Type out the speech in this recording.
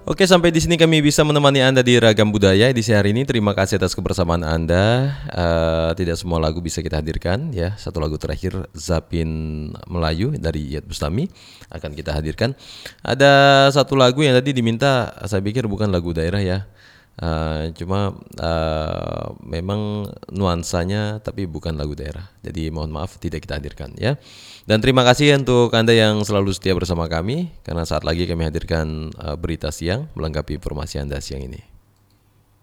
Oke, sampai di sini kami bisa menemani Anda di Ragam Budaya edisi hari ini. Terima kasih atas kebersamaan Anda. Tidak semua lagu bisa kita hadirkan ya. Satu lagu terakhir Zapin Melayu dari Iyeth Bustami akan kita hadirkan. Ada satu lagu yang tadi diminta, saya pikir bukan lagu daerah ya. Cuma memang nuansanya tapi bukan lagu daerah. Jadi mohon maaf tidak kita hadirkan ya. Dan terima kasih untuk Anda yang selalu setia bersama kami, karena saat lagi kami hadirkan berita siang melengkapi informasi Anda siang ini.